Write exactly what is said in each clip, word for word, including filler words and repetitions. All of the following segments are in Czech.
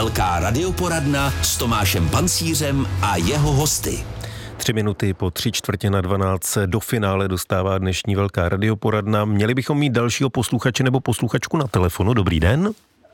Velká radioporadna s Tomášem Pancířem a jeho hosty. Tři minuty po tři čtvrtě na dvanáct se do finále dostává dnešní Velká radioporadna. Měli bychom mít dalšího posluchače nebo posluchačku na telefonu. Dobrý den.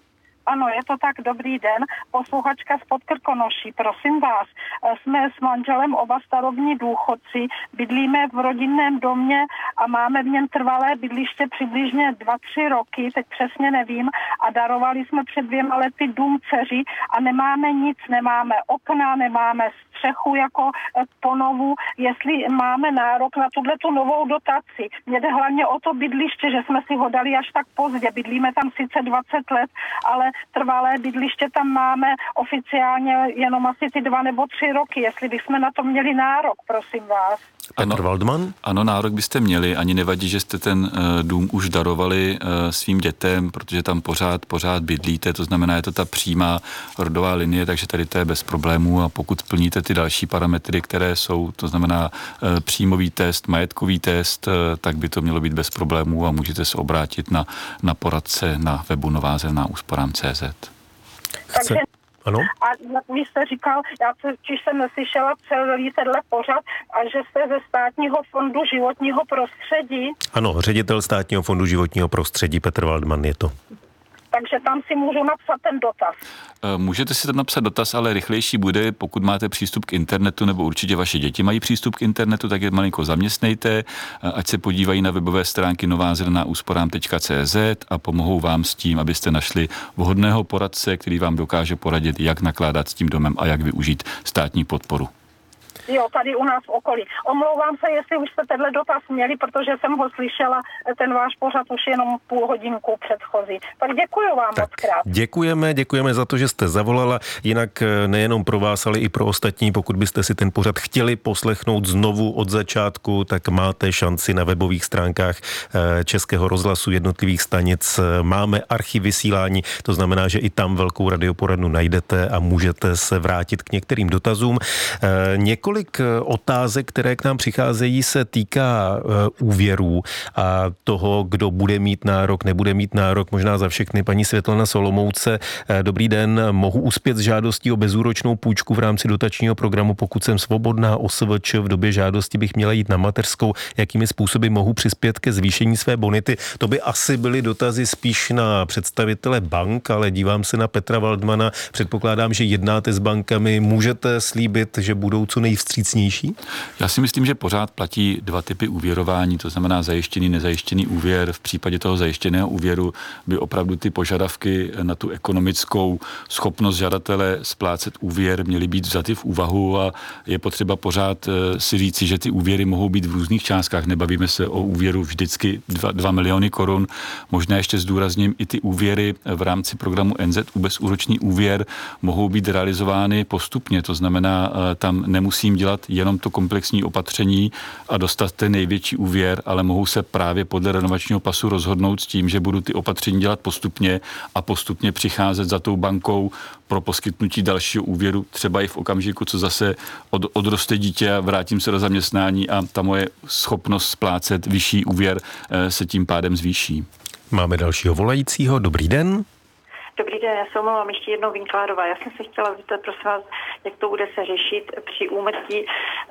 Ano, je to tak, dobrý den. Posluchačka z Podkrkonoší, prosím vás. Jsme s manželem oba starobní důchodci, bydlíme v rodinném domě a máme v něm trvalé bydliště přibližně dva, tři roky, teď přesně nevím, a darovali jsme před dvěma lety dům dceři a nemáme nic, nemáme okna, nemáme střechu jako ponovu, jestli máme nárok na tuhletu novou dotaci. Mně jde hlavně o to bydliště, že jsme si ho dali až tak pozdě. Bydlíme tam sice dvacet let, ale trvalé bydliště tam máme oficiálně jenom asi ty dva nebo tři roky, jestli bychom na to měli nárok, prosím vás. Ano, Petr Waldman? Ano, nárok byste měli, ani nevadí, že jste ten uh, dům už darovali uh, svým dětem, protože tam pořád, pořád bydlíte, to znamená, je to ta přímá rodová linie, takže tady to je bez problémů a pokud plníte ty další parametry, které jsou, to znamená uh, příjmový test, majetkový test, uh, tak by to mělo být bez problémů a můžete se obrátit na, na poradce na webu nová zelená úsporám tečka cé zet. Takže ano? A jak vy jste říkal, já totiž jsem neslyšela celý tenhle pořad, a že jste ze Státního fondu životního prostředí. Ano, ředitel Státního fondu životního prostředí Petr Waldman je to. Takže tam si můžu napsat ten dotaz. Můžete si tam napsat dotaz, ale rychlejší bude, pokud máte přístup k internetu, nebo určitě vaše děti mají přístup k internetu, tak je malinko zaměstnejte, ať se podívají na webové stránky nová zelená úsporám tečka cé zet a pomohou vám s tím, abyste našli vhodného poradce, který vám dokáže poradit, jak nakládat s tím domem a jak využít státní podporu. Jo, tady u nás v okolí. Omlouvám se, jestli už jste tenhle dotaz měli, protože jsem ho slyšela, ten váš pořad už jenom půl hodinku předchozí. Tak děkuji vám tak moc krát. Děkujeme, děkujeme za to, že jste zavolala. Jinak nejenom pro vás, ale i pro ostatní, pokud byste si ten pořad chtěli poslechnout znovu od začátku, tak máte šanci na webových stránkách Českého rozhlasu jednotlivých stanic. Máme archiv vysílání, to znamená, že i tam Velkou radioporadnu najdete a můžete se vrátit k některým dotazům. Několik otázek, které k nám přicházejí, se týká uh, úvěrů a toho, kdo bude mít nárok, nebude mít nárok. Možná za všechny paní Světlana Solomouce. Dobrý den, mohu uspět s žádostí o bezúročnou půjčku v rámci dotačního programu, pokud jsem svobodná O S V Č, v době žádosti bych měla jít na mateřskou. Jakými způsoby mohu přispět ke zvýšení své bonity? To by asi byly dotazy spíš na představitele bank, ale dívám se na Petra Waldmana. Předpokládám, že jednáte s bankami. Můžete slíbit, že budou co nejvstřícnější? Já si myslím, že pořád platí dva typy úvěrování, to znamená zajištěný, nezajištěný úvěr. V případě toho zajištěného úvěru by opravdu ty požadavky na tu ekonomickou schopnost žadatele splácet úvěr měly být vzaty v úvahu a je potřeba pořád si říci, že ty úvěry mohou být v různých částkách. Nebavíme se o úvěru vždycky dva miliony korun. Možná ještě zdůrazním, i ty úvěry v rámci programu N Z U bezúročný úvěr mohou být realizovány postupně, to znamená, tam nemusím dělat jenom to komplexní opatření a dostat ten největší úvěr, ale mohu se právě podle renovačního pasu rozhodnout s tím, že budu ty opatření dělat postupně a postupně přicházet za tou bankou pro poskytnutí dalšího úvěru, třeba i v okamžiku, co zase od, odroste dítě a vrátím se do zaměstnání a ta moje schopnost splácet vyšší úvěr se tím pádem zvýší. Máme dalšího volajícího. Dobrý den. Dobrý den, já se omlouvám ještě jednou Winklárová. Já jsem se chtěla zeptat, prosím vás, jak to bude se řešit při úmrtí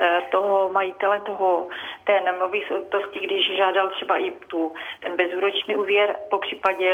toho majitele toho, té nemovitosti, když žádal třeba i tu, ten bezúročný úvěr, po případě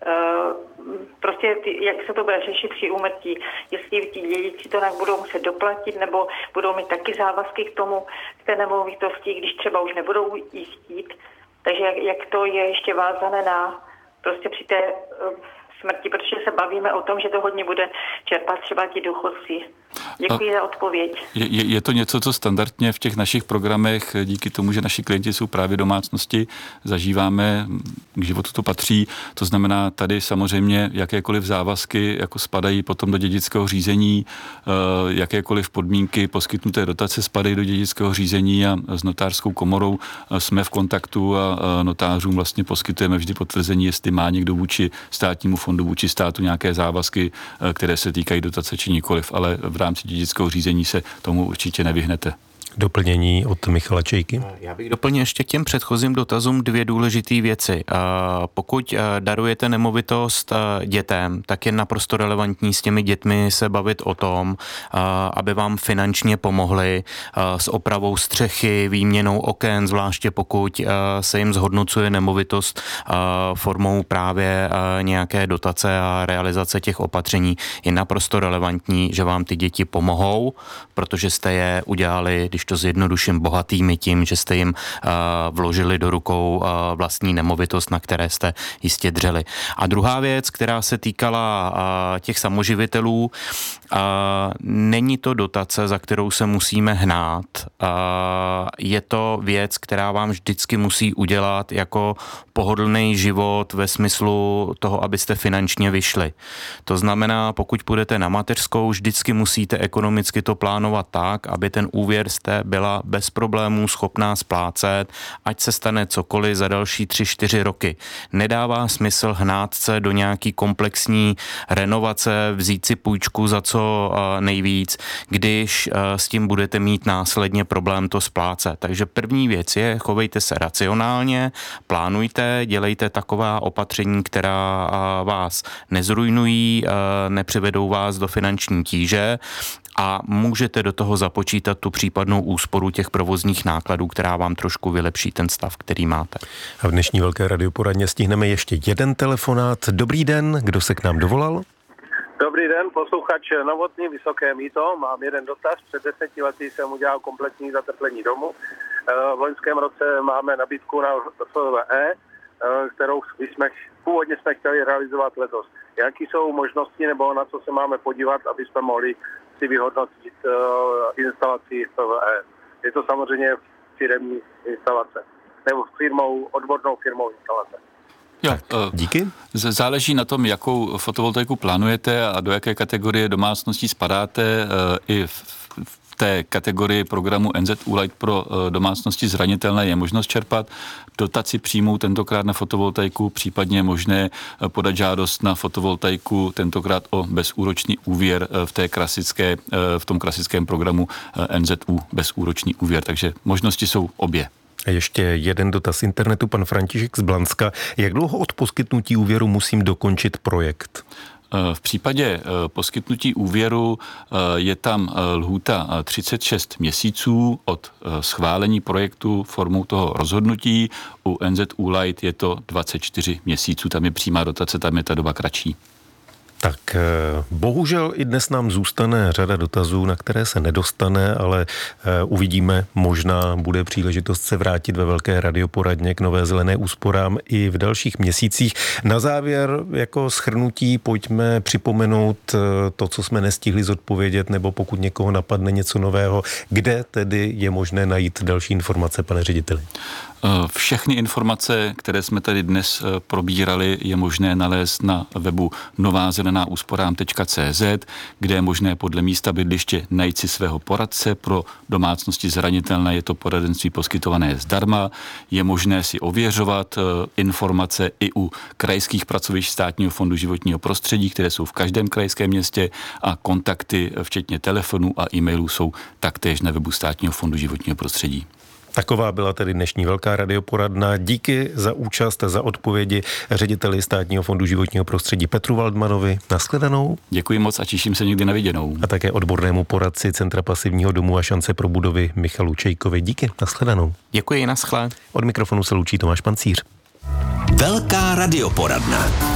prostě ty, jak se to bude řešit při úmrtí, jestli ti dědici to budou muset doplatit, nebo budou mít taky závazky k tomu, k té nemovitosti, když třeba už nebudou jistít. Takže jak, jak to je ještě vázané na prostě při té smrti, protože se bavíme o tom, že to hodně bude čerpat třeba ti důchodci. Děkuji za odpověď. Je, je, je to něco, co standardně v těch našich programech, díky tomu, že naši klienti jsou právě domácnosti, zažíváme, k životu to patří. To znamená, tady samozřejmě jakékoliv závazky jako spadají potom do dědického řízení, jakékoliv podmínky poskytnuté dotace spadají do dědického řízení a s notářskou komorou jsme v kontaktu a notářům vlastně poskytujeme vždy potvrzení, jestli má někdo vůči státnímu fondu, vůči státu nějaké závazky, které se týkají dotace či nikoliv, ale v rámci dědického řízení se tomu určitě nevyhnete. Doplnění od Michala Čejky. Já bych doplnil ještě k těm předchozím dotazům dvě důležité věci. Pokud darujete nemovitost dětem, tak je naprosto relevantní s těmi dětmi se bavit o tom, aby vám finančně pomohli s opravou střechy, výměnou oken, zvláště pokud se jim zhodnocuje nemovitost formou právě nějaké dotace a realizace těch opatření. Je naprosto relevantní, že vám ty děti pomohou, protože jste je udělali, když to zjednoduším, bohatými tím, že jste jim uh, vložili do rukou uh, vlastní nemovitost, na které jste jistě dřeli. A druhá věc, která se týkala uh, těch samoživitelů, uh, není to dotace, za kterou se musíme hnát. Uh, je to věc, která vám vždycky musí udělat jako pohodlný život ve smyslu toho, abyste finančně vyšli. To znamená, pokud půjdete na mateřskou, vždycky musíte ekonomicky to plánovat tak, aby ten úvěr jste byla bez problémů schopná splácet, ať se stane cokoliv za další tři, čtyři roky. Nedává smysl hnát se do nějaký komplexní renovace, vzít si půjčku za co nejvíc, když s tím budete mít následně problém to splácet. Takže první věc je, chovejte se racionálně, plánujte, dělejte taková opatření, která vás nezrujnují, nepřivedou vás do finanční tíže a můžete do toho započítat tu případnou úsporu těch provozních nákladů, která vám trošku vylepší ten stav, který máte. A v dnešní velké radioporadně stihneme ještě jeden telefonát. Dobrý den, kdo se k nám dovolal? Dobrý den, posluchač Novotný, Vysoké Mýto. Mám jeden dotaz. Před deseti lety jsem udělal kompletní zateplení domu. V loňském roce máme nabídku na F V E, kterou jsme, původně jsme chtěli realizovat letos. Jaký jsou možnosti nebo na co se máme podívat, aby jsme mohli si vyhodnotit uh, instalaci F V E. Je to samozřejmě firemní instalace. Nebo firmou, odbornou firmou instalace. Jo, díky. Záleží na tom, jakou fotovoltaiku plánujete a do jaké kategorie domácností spadáte. I v té kategorii programu N Z U Light pro domácnosti zranitelné je možnost čerpat dotaci přímou tentokrát na fotovoltaiku, případně je možné podat žádost na fotovoltaiku tentokrát o bezúročný úvěr v té klasické, v tom klasickém programu N Z U bezúročný úvěr, takže možnosti jsou obě. A ještě jeden dotaz internetu, pan František z Blanska. Jak dlouho od poskytnutí úvěru musím dokončit projekt? V případě poskytnutí úvěru je tam lhůta třicet šest měsíců od schválení projektu formou toho rozhodnutí. U N Z U Light je to dvacet čtyři měsíců, tam je přímá dotace, tam je ta doba kratší. Tak bohužel i dnes nám zůstane řada dotazů, na které se nedostane, ale uvidíme, možná bude příležitost se vrátit ve velké radioporadně k Nové zelené úsporám i v dalších měsících. Na závěr jako shrnutí pojďme připomenout to, co jsme nestihli zodpovědět, nebo pokud někoho napadne něco nového, kde tedy je možné najít další informace, pane řediteli? Všechny informace, které jsme tady dnes probírali, je možné nalézt na webu nová zelená úsporám tečka cé zet, kde je možné podle místa bydliště najít si svého poradce pro domácnosti zranitelné. Je to poradenství poskytované zdarma. Je možné si ověřovat informace i u krajských pracovišť Státního fondu životního prostředí, které jsou v každém krajském městě, a kontakty, včetně telefonů a e-mailů, jsou taktéž na webu Státního fondu životního prostředí. Taková byla tedy dnešní velká radioporadna. Díky za účast a za odpovědi řediteli Státního fondu životního prostředí Petru Waldmanovi. Nashledanou. Děkuji moc a těším se někdy na viděnou. A také odbornému poradci Centra pasivního domu a šance pro budovy Michalu Čejkovi. Díky, nashledanou. Děkuji, naschle. Od mikrofonu se loučí Tomáš Pancíř. Velká radioporadna.